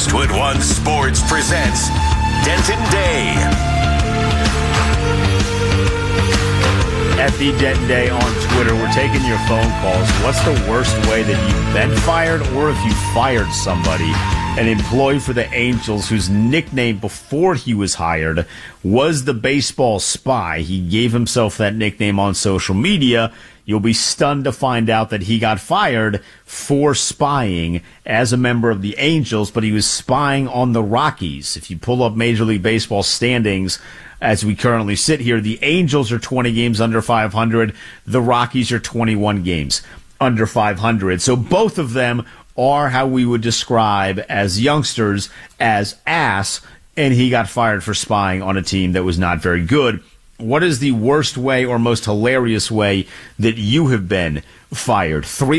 Westwood One Sports presents Denton Day. At the Denton Day on Twitter, we're taking your phone calls. What's the worst way that you've been fired, or if you fired somebody? An employee for the Angels whose nickname before he was hired was the baseball spy. He gave himself that nickname on social media. You'll be stunned to find out that he got fired for spying as a member of the Angels, but he was spying on the Rockies. If you pull up Major League Baseball standings as we currently sit here, the Angels are 20 games under 500. The Rockies are 21 games under 500. So both of them are how we would describe as youngsters as ass, and he got fired for spying on a team that was not very good. What is the worst way or most hilarious way that you have been fired?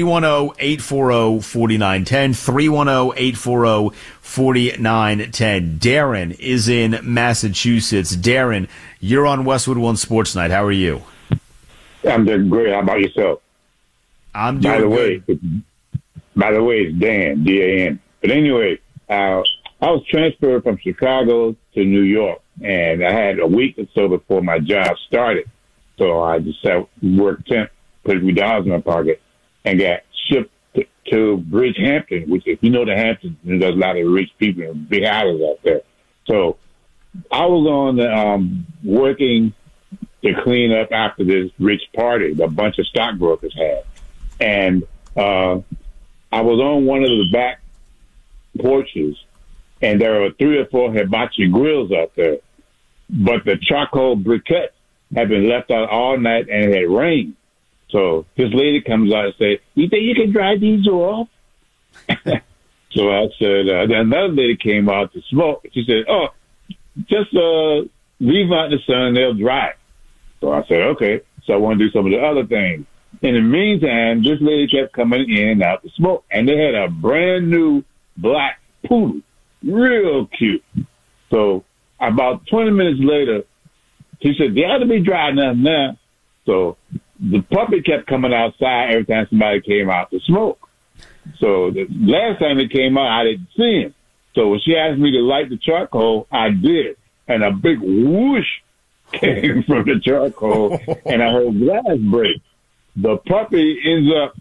310-840-4910, 310-840-4910. Darren is in Massachusetts. Darren, you're on Westwood One Sports Night. How are you? I'm doing great. How about yourself? I'm doing good. By the way, it's Dan, D-A-N. But anyway, I was transferred from Chicago to New York, and I had a week or so before my job started. So I decided to work temp, put $3 in my pocket, and got shipped to Bridgehampton, which, if you know the Hamptons, there's a lot of rich people and big houses out there. So I was on working to clean up after this rich party that a bunch of stockbrokers had. And I was on one of the back porches, and there were 3 or 4 hibachi grills out there. But the charcoal briquettes had been left out all night, and it had rained. So this lady comes out and says, "You think you can dry these off?" So I said, then another lady came out to smoke. She said, "Oh, just leave them out in the sun, they'll dry." So I said, okay. So I want to do some of the other things. In the meantime, this lady kept coming in and out to smoke, and they had a brand new black poodle, real cute. So about 20 minutes later, she said, "They ought to be dry enough now." So the puppy kept coming outside every time somebody came out to smoke. So the last time they came out, I didn't see him. So when she asked me to light the charcoal, I did. And a big whoosh came from the charcoal, and I heard glass break. The puppy ends up